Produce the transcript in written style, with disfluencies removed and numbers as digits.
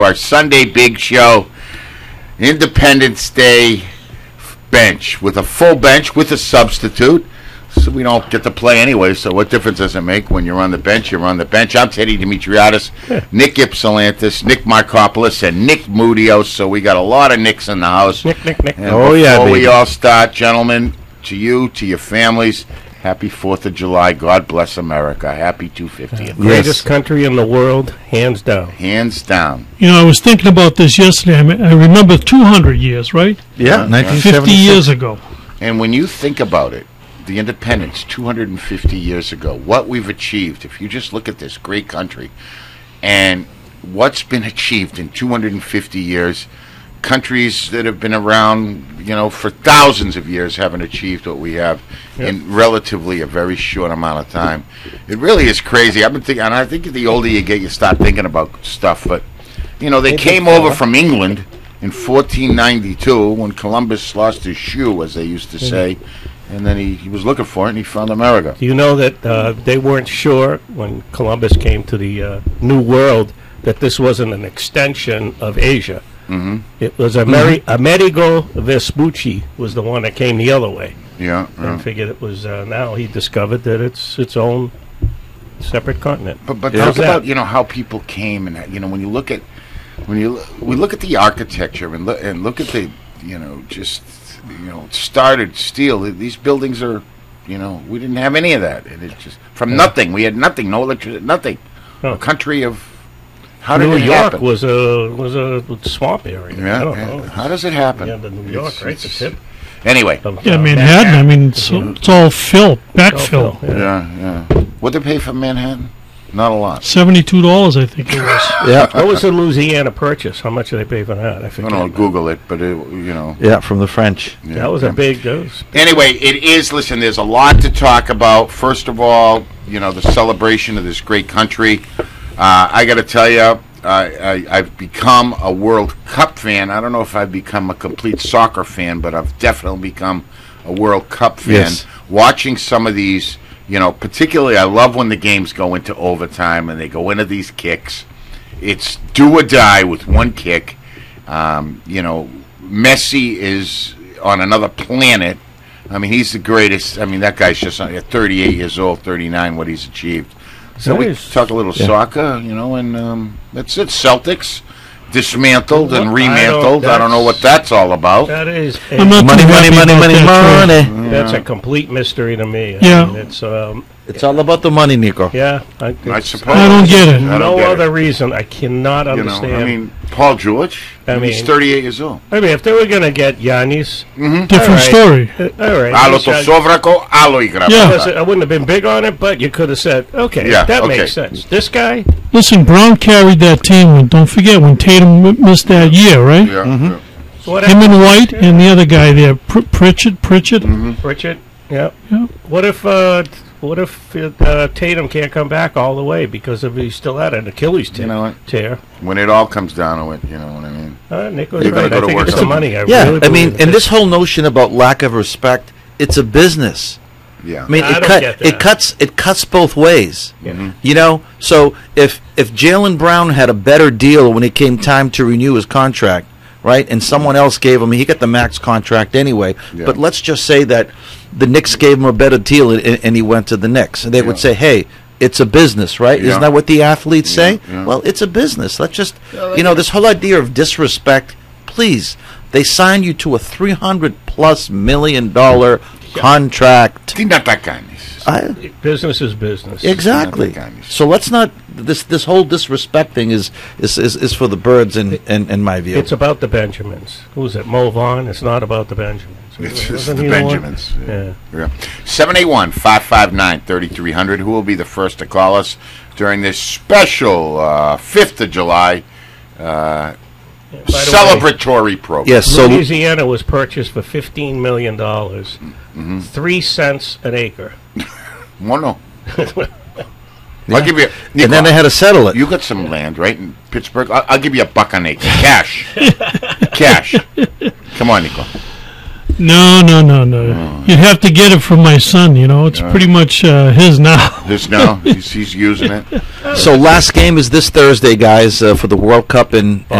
Our Sunday big show, Independence Day bench with a full bench with a substitute. So we don't get to play anyway, so what difference does it make when you're on the bench? You're on the bench. I'm Teddy Dimitriadis, Nick Ypsilantis, Nick Markopoulos, and Nick Mudios. So we got a lot of Nicks in the house. Nick. And before we all start, gentlemen, to you, to your families, happy 4th of July. God bless America. Happy 250th. Greatest country in the world, hands down. Hands down. You know, I was thinking about this yesterday. I remember 200 years, right? Yeah, 50 years ago. And when you think about it, the independence 250 years ago, what we've achieved, if you just look at this great country and what's been achieved in 250 years, countries that have been around, for thousands of years haven't achieved what we have in relatively a very short amount of time. It really is crazy. I've been thinking, and I think the older you get, you start thinking about stuff. But they came over from England in 1492 when Columbus lost his shoe, as they used to say, and then he was looking for it and he found America. Do you know that they weren't sure when Columbus came to the New World that this wasn't an extension of Asia? Mm-hmm. It was Amerigo Vespucci was the one that came the other way. Yeah. And figured it was now he discovered that it's its own separate continent. But talk about how people came and when you look at we look at the architecture and look at the started steel. These buildings are we didn't have any of that. And it just from nothing. We had nothing, no electricity, nothing. A country of how did New it York happen? was a swamp area. Yeah, I don't know. How does it happen? Yeah, the New York, right? The tip. Anyway. Yeah, Manhattan. I mean, it's all backfill. Yeah. What did they pay for Manhattan? Not a lot. $72, I think it was. Yeah. What was the Louisiana Purchase? How much did they pay for that? I forget. I don't know. Google it, but Yeah, from the French. Yeah, that was a big dose. Anyway, it is. Listen, there's a lot to talk about. First of all, the celebration of this great country. I got to tell you, I've become a World Cup fan. I don't know if I've become a complete soccer fan, but I've definitely become a World Cup fan. Yes. Watching some of these, particularly I love when the games go into overtime and they go into these kicks. It's do or die with one kick. Messi is on another planet. I mean, he's the greatest. I mean, that guy's just at 38 years old, 39, what he's achieved. So we talk a little soccer, and that's it. Celtics dismantled and remantled. I don't know what that's all about. That is money. That's a complete mystery to me. Yeah. I mean, it's all about the money, Nico. Yeah, I suppose. I don't get it. No other reason. I cannot understand. Paul George. He's 38 years old. I mean, if they were going to get Giannis, Different story. All right. I wouldn't have been big on it, but you could have said, okay, that makes sense. This guy. Listen, Brown carried that team. Don't forget when Tatum missed that year, right? Yeah. Mm-hmm. Him and White and the other guy there, Pritchard. Mm-hmm. Pritchard. Yeah. What if Tatum can't come back all the way because he still had an Achilles tear? When it all comes down to it, you know what I mean? Nick was right. I think it's the money. And this whole notion about lack of respect, it's a business. Yeah. I mean, it cuts both ways. Yeah. So if Jaylen Brown had a better deal when it came time to renew his contract, right, and someone else gave him, he got the max contract anyway. Yeah. But let's just say that the Knicks gave him a better deal and he went to the Knicks, and they would say, hey, it's a business, right? Yeah. Isn't that what the athletes say? Yeah. Well, it's a business. Let's just, this whole idea of disrespect, please. They signed you to a $300+ million contract. Business is business. Exactly. So let's not this whole disrespect thing is for the birds in my view. It's about the Benjamins. Who's it? Mo Vaughn. It's not about the Benjamins. It's the Benjamins. Yeah. 781-559-3300. Who will be the first to call us during this special 5th of July celebratory program? Yes. So Louisiana was purchased for $15 million. 3 cents an acre. No. I'll give you. Nico, and then they had to settle it. You got some land, right, in Pittsburgh? I'll give you $1 an acre, cash. Cash. Come on, Nico. No. You'd have to get it from my son. It's pretty much his now. This now he's using it. So last game is this Thursday, guys, for the World Cup in